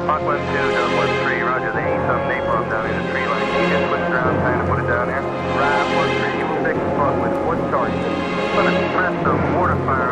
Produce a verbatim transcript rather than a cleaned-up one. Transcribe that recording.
Hawk one two, Dove one three, roger, they need some napalm down in the tree line. Can you just switch around, trying to put it down here? Right, one three, you will take the spot with one target. Gonna press the mortar fire